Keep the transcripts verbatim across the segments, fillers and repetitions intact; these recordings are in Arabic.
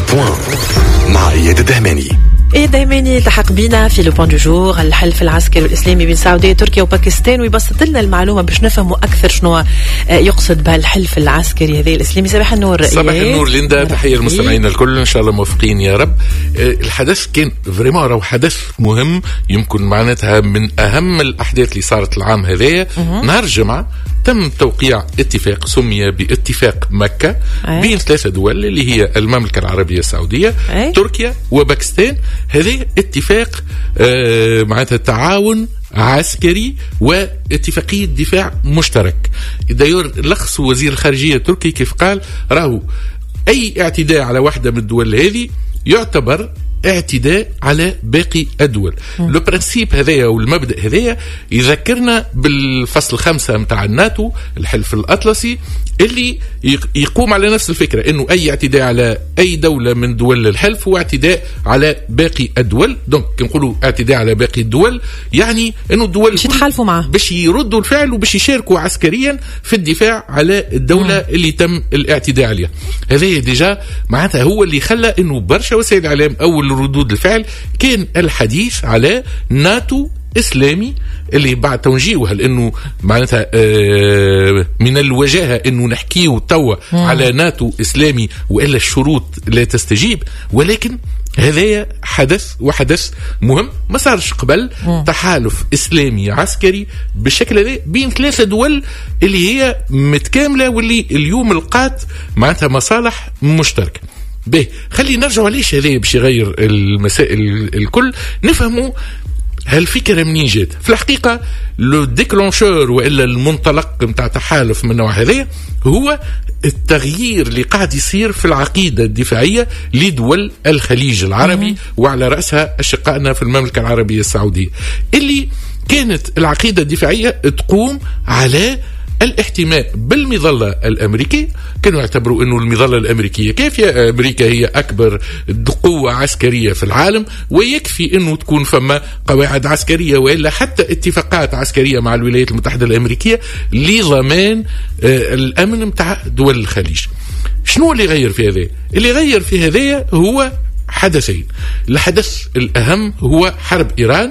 بوان مع إياد الدهماني. إياد الدهماني التحق بينا في لو بوان دو جور. الحلف العسكري والإسلامي بين السعودية تركيا وباكستان، ويبسط لنا المعلومة باش نفهموا أكثر شنو يقصد بهالحلف العسكري هذا الإسلامي. صباح النور. صباح النور ليندا، تحية المستمعين الكل، إن شاء الله موفقين يا رب. الحدث كان فريمون راهو حدث مهم، يمكن معناتها من أهم الأحداث اللي صارت العام هذايا. نهار الجمعة تم توقيع اتفاق سمي باتفاق مكة أيه. بين ثلاثة دول اللي هي المملكة العربية السعودية أيه. تركيا وباكستان. هذا اتفاق آه معناتها تعاون عسكري واتفاقية دفاع مشترك. دايور لخص وزير الخارجية التركي كيف قال راهو أي اعتداء على واحدة من الدول هذه يعتبر اعتداء على باقي الدول. لو برانسيب هذايا والمبدأ هذايا يذكرنا بالفصل خمسة متاع الناتو، الحلف الأطلسي، اللي يقوم على نفس الفكرة، انه اي اعتداء على اي دولة من دول الحلف هو اعتداء على باقي الدول. دونك كنقولوا اعتداء على باقي الدول يعني انه الدول باش يتحالفوا معه، باش يردوا الفعل وباش يشاركوا عسكريا في الدفاع على الدولة مم. اللي تم الاعتداء عليها. هذا ديجا معناتها هو اللي خلى انه برشا وسائل الاعلام اول ردود الفعل كان الحديث على ناتو إسلامي، اللي بعد توجيهها لأنه معناتها آه من الوجاهة أنه نحكيه توا على ناتو إسلامي وإلا الشروط لا تستجيب. ولكن هذا حدث وحدث مهم ما صارش قبل، تحالف إسلامي عسكري بالشكل هذا بين ثلاثة دول اللي هي متكاملة واللي اليوم لقات معناتها مصالح مشتركة. به خلي نرجع ليش هذا باش يغير المسائل الكل، نفهموا هالفكرة منين جات. في الحقيقة لو ديكلونشور وإلا المنطلق متاع تحالف من نوع هذا هو التغيير اللي قاعد يصير في العقيدة الدفاعية لدول الخليج العربي، وعلى رأسها أشقائنا في المملكة العربية السعودية، اللي كانت العقيدة الدفاعية تقوم على الاحتماء بالمظلة الأمريكية. كانوا يعتبروا أنه المظلة الأمريكية كافية، أمريكا هي أكبر قوة عسكرية في العالم ويكفي أنه تكون فما قواعد عسكرية وإلا حتى اتفاقات عسكرية مع الولايات المتحدة الأمريكية لضمان آه الأمن متاع دول الخليج. شنو اللي غير في هذا؟ اللي غير في هذا هو حدثين. الحدث الأهم هو حرب إيران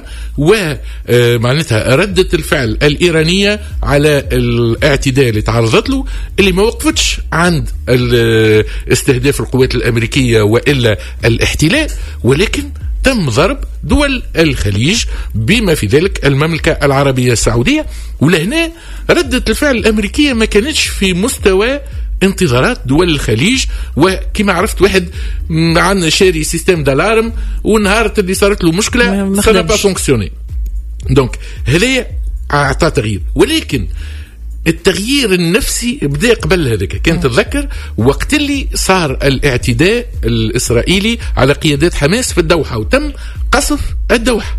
ومعناتها ردة الفعل الإيرانية على الاعتداء اللي تعرضت له، اللي ما وقفتش عند استهداف القوات الأمريكية وإلا الاحتلال، ولكن تم ضرب دول الخليج بما في ذلك المملكة العربية السعودية. ولهنا ردة الفعل الأمريكية ما كانتش في مستوى انتظارات دول الخليج. وكما عرفت واحد عندنا شاري سيستم دالارم ونهار اللي صارت له مشكلة سنة با فونكسيوني. دونك هذا اعطى تغيير، ولكن التغيير النفسي بدأ قبل هذاك. كانت تتذكر وقت اللي صار الاعتداء الإسرائيلي على قيادات حماس في الدوحة وتم قصف الدوحة.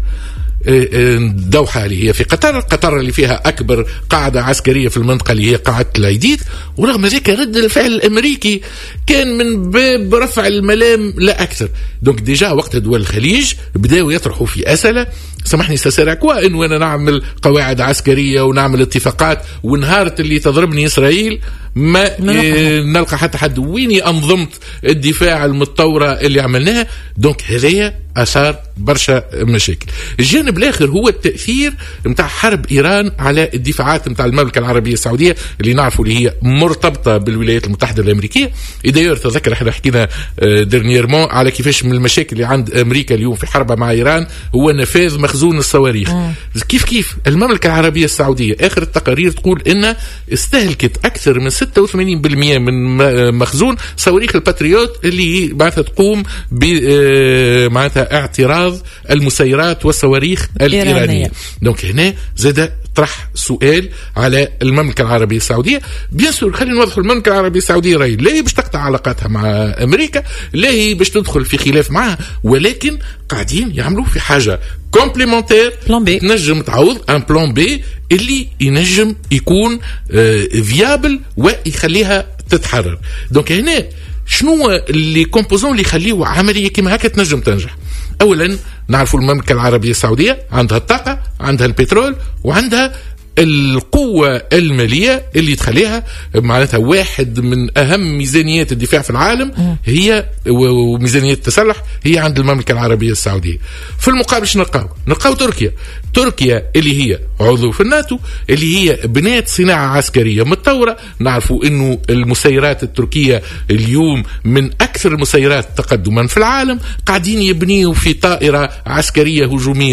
الدوحة اللي هي في قطر، قطر اللي فيها أكبر قاعدة عسكرية في المنطقة اللي هي قاعدة العيديد، ورغم ذلك رد الفعل الأمريكي كان من باب رفع الملام لا أكثر. دونك ديجا وقت دول الخليج بدأوا يطرحوا في أسئلة، سامحني ساسراكوا إنه أنا نعمل قواعد عسكرية ونعمل اتفاقات ونهارت اللي تضربني إسرائيل ما نلقى حتى حد ويني أنظمة الدفاع المتطورة اللي عملناها. دونك هذايا أثار برشا مشاكل. الجانب الآخر هو التأثير متاع حرب إيران على الدفاعات متاع المملكة العربية السعودية اللي نعرفوا اللي هي مرتبطة بالولايات المتحدة الأمريكية. إذا تذكر احنا حكينا ديرنييرمون على كيفاش من المشاكل اللي عند أمريكا اليوم في حربها مع إيران هو نفاذ مخزون الصواريخ. مم. كيف كيف المملكة العربية السعودية آخر التقارير تقول إن استهلكت أكثر من ستة وثمانين بالمئة من مخزون صواريخ الباتريوت اللي معناتها تقوم ب معناتها اعتراض المسيرات والصواريخ الإيرانية. دونك هنا زاد طرح سؤال على المملكة العربية السعودية. بيان سور خلينا نوضح، المملكة العربية السعودية راهي لا هي باش تقطع علاقاتها مع أمريكا، لا هي باش تدخل في خلاف معها، ولكن قاعدين يعملوا في حاجة كومبليمونتير نجم تعوض ان بلان بي اللي ينجم يكون فيابل ويخليها تتحرر. دونك هنا شنو اللي كومبوزون اللي يخليه عملية كما هكا تنجم تنجح؟ أولا نعرفوا المملكة العربية السعودية عندها الطاقة، عندها البترول، وعندها القوة المالية اللي تخليها معناتها واحد من أهم ميزانيات الدفاع في العالم هي وميزانيات التسلح هي عند المملكة العربية السعودية. في المقابل شنو نلقاو؟ نلقاو تركيا تركيا اللي هي عضو في الناتو، اللي هي بنات صناعة عسكرية متطورة. نعرفوا إنه المسيرات التركية اليوم من أكثر المسيرات تقدما في العالم، قاعدين يبنيوا في طائرة عسكرية هجومية